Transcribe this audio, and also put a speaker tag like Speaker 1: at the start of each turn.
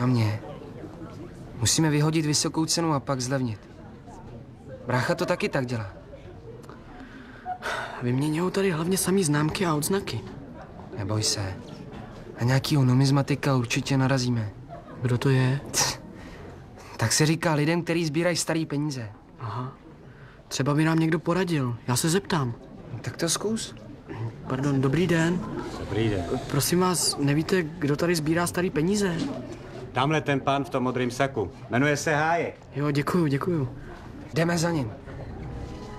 Speaker 1: Na mě. Musíme vyhodit vysokou cenu a pak zlevnit. Brácha to taky tak dělá.
Speaker 2: Vyměňují tady hlavně samý známky a odznaky.
Speaker 1: Neboj se. Na nějakýho numizmatika určitě narazíme.
Speaker 2: Kdo to je?
Speaker 1: Tak se říká lidem, kteří sbírají starý peníze.
Speaker 2: Aha. Třeba by nám někdo poradil. Já se zeptám.
Speaker 1: Tak to zkus.
Speaker 2: Pardon, dobrý den.
Speaker 3: Dobrý den.
Speaker 2: Prosím vás, nevíte, kdo tady sbírá starý peníze?
Speaker 3: Tamhle ten pán v tom modrém saku. Jmenuje se Hájek.
Speaker 2: Jo, děkuju.
Speaker 1: Jdeme za ním.